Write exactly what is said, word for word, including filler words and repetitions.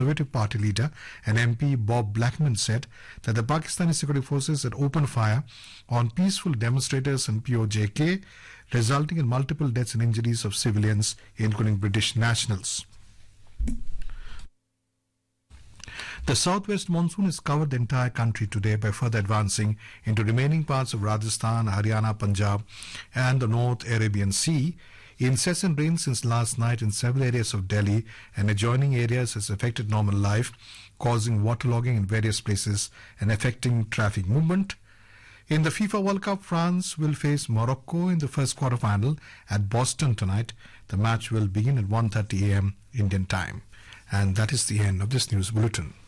Conservative Party leader and M P Bob Blackman said that the Pakistani security forces had opened fire on peaceful demonstrators in P O J K, resulting in multiple deaths and injuries of civilians, including British nationals. The southwest monsoon has covered the entire country today by further advancing into remaining parts of Rajasthan, Haryana, Punjab and the North Arabian Sea. Incessant rain since last night in several areas of Delhi and adjoining areas has affected normal life, causing waterlogging in various places and affecting traffic movement. In the FIFA World Cup, France will face Morocco in the first quarter-final at Boston tonight. The match will begin at one thirty a m Indian time. And that is the end of this news bulletin.